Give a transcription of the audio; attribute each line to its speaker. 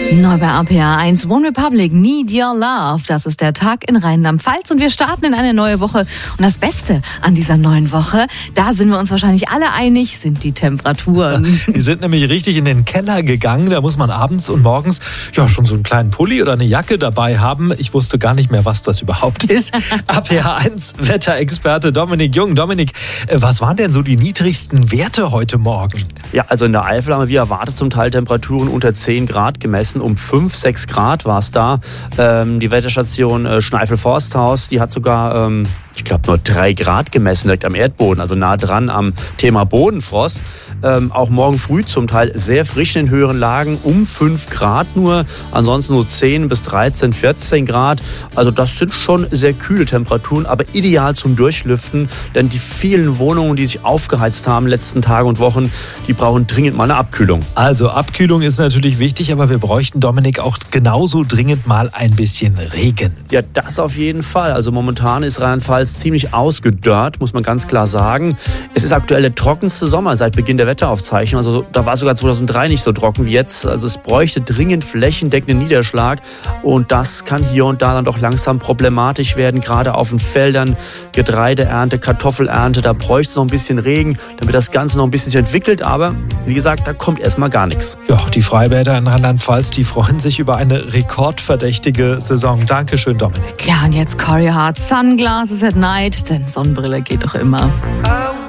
Speaker 1: Neu bei RPA 1, One Republic, Need Your Love. Das ist der Tag in Rheinland-Pfalz und wir starten in eine neue Woche. Und das Beste an dieser neuen Woche, da sind wir uns wahrscheinlich alle einig, sind die Temperaturen.
Speaker 2: Die sind nämlich richtig in den Keller gegangen. Da muss man abends und morgens ja schon so einen kleinen Pulli oder eine Jacke dabei haben. Ich wusste gar nicht mehr, was das überhaupt ist. RPA 1 Wetterexperte Dominik Jung. Dominik, was waren denn so die niedrigsten Werte heute Morgen?
Speaker 3: Ja, also in der Eifel haben wir wie erwartet zum Teil Temperaturen unter 10 Grad gemessen. Um 5, 6 Grad war es da. Die Wetterstation Schneifel-Forsthaus, die hat sogar, ich glaube, nur 3 Grad gemessen direkt am Erdboden, also nah dran am Thema Bodenfrost. Auch morgen früh zum Teil sehr frisch in den höheren Lagen, um 5 Grad nur. Ansonsten so 10 bis 13, 14 Grad. Also das sind schon sehr kühle Temperaturen, aber ideal zum Durchlüften. Denn die vielen Wohnungen, die sich aufgeheizt haben in den letzten Tagen und Wochen, die brauchen dringend mal eine Abkühlung.
Speaker 2: Also Abkühlung ist natürlich wichtig, aber wir bräuchten, Dominik, auch genauso dringend mal ein bisschen Regen.
Speaker 3: Ja, das auf jeden Fall. Also momentan ist Rheinland-Pfalz ziemlich ausgedörrt, muss man ganz klar sagen. Es ist aktuell der trockenste Sommer seit Beginn der Wetteraufzeichnung. Also da war sogar 2003 nicht so trocken wie jetzt. Also es bräuchte dringend flächendeckenden Niederschlag. Und das kann hier und da dann doch langsam problematisch werden. Gerade auf den Feldern, Getreideernte, Kartoffelernte, da bräuchte es noch ein bisschen Regen, damit das Ganze noch ein bisschen sich entwickelt. Aber wie gesagt, da kommt erstmal gar nichts.
Speaker 2: Ja, die Freibäder in Rheinland-Pfalz, die freuen sich über eine rekordverdächtige Saison. Dankeschön, Dominik.
Speaker 1: Ja, und jetzt Corey Hart, Sunglasses at Night, denn Sonnenbrille geht doch immer.